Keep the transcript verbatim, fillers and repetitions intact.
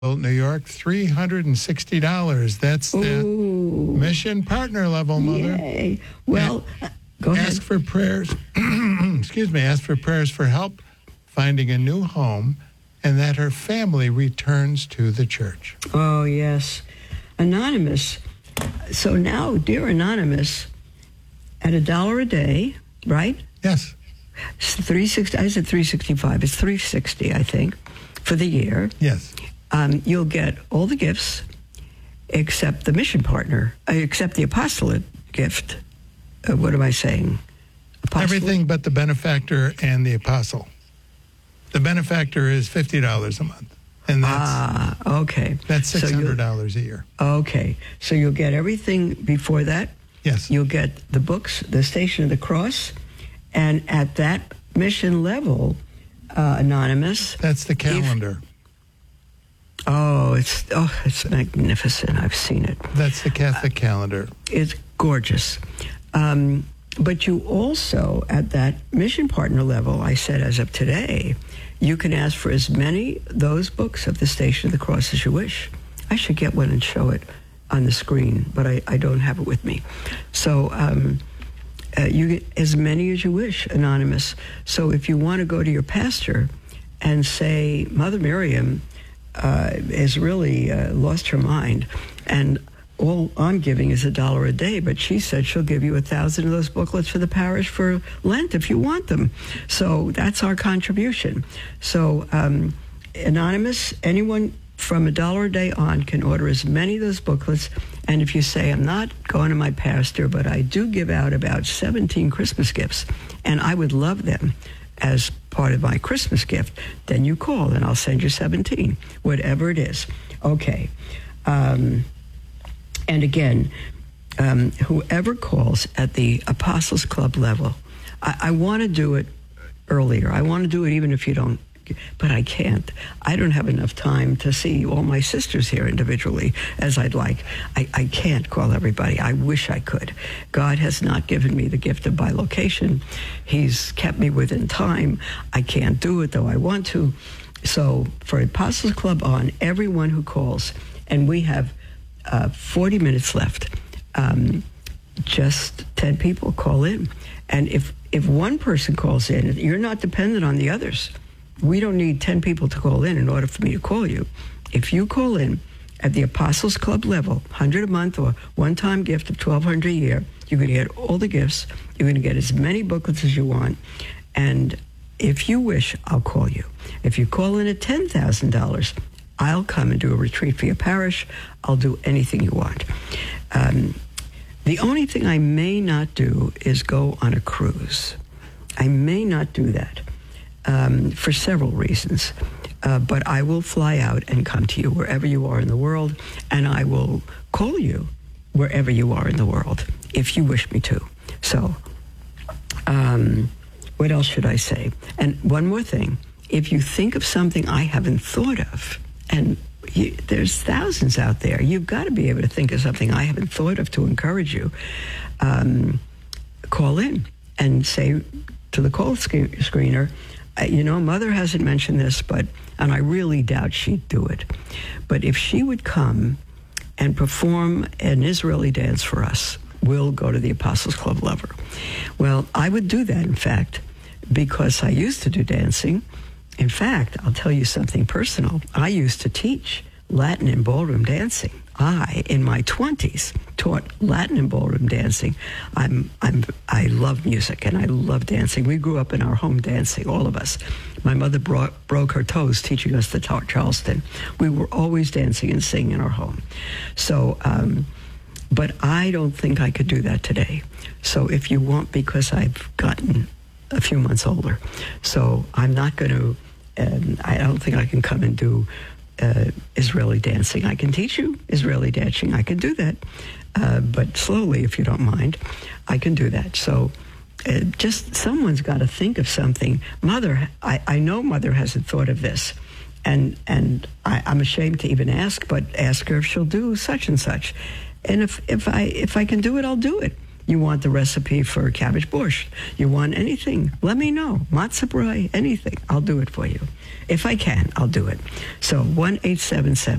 New York, three hundred sixty dollars. That's the Ooh. mission partner level, Mother. Yay. Well, uh, go ahead. Ask for prayers. Excuse me. Ask for prayers for help finding a new home and that her family returns to the church. Oh, yes. Anonymous. So now, dear Anonymous, at a dollar a day, right? Yes. It's three sixty. I said three sixty-five. It's three sixty, I think, for the year. Yes. Um, you'll get all the gifts except the mission partner, uh, except the apostolate gift. Uh, what am I saying? Apostolate? Everything but the benefactor and the apostle. The benefactor is fifty dollars a month. And that's, ah, okay. That's So six hundred dollars you'll- a year. Okay. So you'll get everything before that. Yes. You'll get the books, the Station of the Cross, and at that mission level, uh, Anonymous. That's the calendar. If, oh, it's oh, it's magnificent. I've seen it. That's the Catholic calendar. It's gorgeous. Um, but you also, at that mission partner level, I said as of today, you can ask for as many those books of the Station of the Cross as you wish. I should get one and show it on the screen, but I, I don't have it with me. So um, uh, you get as many as you wish, Anonymous. So if you want to go to your pastor and say, Mother Miriam uh, has really uh, lost her mind, and all I'm giving is a dollar a day, but she said she'll give you a thousand of those booklets for the parish for Lent if you want them. So that's our contribution. So um, Anonymous, anyone from a dollar a day on can order as many of those booklets. And if you say, I'm not going to my pastor, but I do give out about seventeen Christmas gifts, and I would love them as part of my Christmas gift, then you call and I'll send you seventeen, whatever it is. Okay. Um, and again, um, whoever calls at the Apostles Club level, I, I want to do it earlier. I want to do it even if you don't, but I can't. I don't have enough time to see all my sisters here individually as I'd like. I, I can't call everybody. I wish I could. God has not given me the gift of bilocation. He's kept me within time. I can't do it, though I want to. So for Apostles Club on, everyone who calls, and we have uh, forty minutes left, um, just ten people call in. And if, if one person calls in, you're not dependent on the others. We don't need ten people to call in in order for me to call you. If you call in at the Apostles Club level, one hundred a month or one-time gift of twelve hundred a year, you're going to get all the gifts. You're going to get as many booklets as you want. And if you wish, I'll call you. If you call in at ten thousand dollars, I'll come and do a retreat for your parish. I'll do anything you want. Um, the only thing I may not do is go on a cruise. I may not do that. Um, for several reasons. Uh, but I will fly out and come to you wherever you are in the world, and I will call you wherever you are in the world, if you wish me to. So, um, what else should I say? And one more thing. If you think of something I haven't thought of, and you, there's thousands out there, you've got to be able to think of something I haven't thought of to encourage you. Um, call in and say to the call sc- screener, you know, Mother hasn't mentioned this, but, and I really doubt she'd do it, but if she would come and perform an Israeli dance for us, we'll go to the Apostles Club level. Well, I would do that, in fact, because I used to do dancing. In fact, I'll tell you something personal. I used to teach Latin and ballroom dancing. I, in my twenties, taught Latin and ballroom dancing. I'm, I'm, I love music and I love dancing. We grew up in our home dancing, all of us. My mother brought, broke her toes teaching us the tar- Charleston. We were always dancing and singing in our home. So, um, but I don't think I could do that today. So if you want, because I've gotten a few months older, so I'm not going to, um, I don't think I can come and do Uh, Israeli dancing. I can teach you Israeli dancing. I can do that. Uh, but slowly, if you don't mind, I can do that. So uh, just someone's got to think of something. Mother, I, I know Mother hasn't thought of this. And and I, I'm ashamed to even ask, but ask her if she'll do such and such. And if, if I if I can do it, I'll do it. You want the recipe for cabbage borscht. You want anything, let me know. Matzah brei, anything. I'll do it for you. If I can, I'll do it. So one eight seven seven